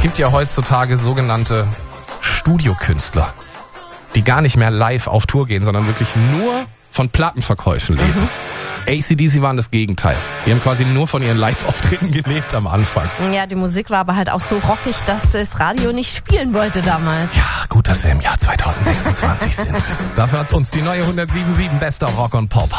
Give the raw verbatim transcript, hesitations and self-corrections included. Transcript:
gibt ja heutzutage sogenannte Studiokünstler, die gar nicht mehr live auf Tour gehen, sondern wirklich nur von Plattenverkäufen leben. Mhm. A C D C waren das Gegenteil. Die haben quasi nur von ihren Live-Auftritten gelebt am Anfang. Ja, die Musik war aber halt auch so rockig, dass das Radio nicht spielen wollte damals. Ja, gut, dass wir im Jahr zweitausendsechsundzwanzig sind. Dafür hat's uns die neue hundertsieben Komma sieben Bester Rock und Pop